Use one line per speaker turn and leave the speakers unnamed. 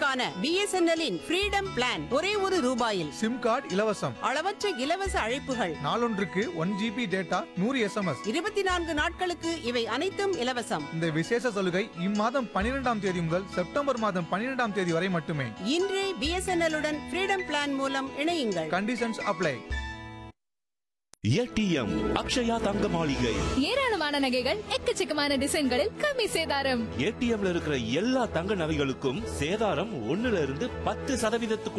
நாட்களுக்கான BSNL-இன் freedom plan ஒரே ₹1
sim card இலவசம்.
அளவற்ற இலவச அழைப்புகள்.
நாளொன்றுக்கு 1 GB டேட்டா, 100 SMS.
24 நாட்களுக்கு இவை அனைத்தும் இலவசம்.
இந்த விசேஷ சலுகை இம்மாதம் 12ஆம் தேதி முதல் செப்டம்பர் மாதம் 12ஆம் தேதி வரை மட்டுமே.
இன்றே BSNL-உடன் ஃப்ரீடம் பிளான் மூலம் இணையுங்கள்.
Conditions apply.
ATM அக்ஷயா தங்க மாளிகை.
ஏராளமான நகைகள், எக்கச்சக்கமான டிசைன்களில் கம்மி சேதாரம்.
ATMல இருக்கிற எல்லா தங்க நகைகளுக்கும் சேதாரம் 1% 10%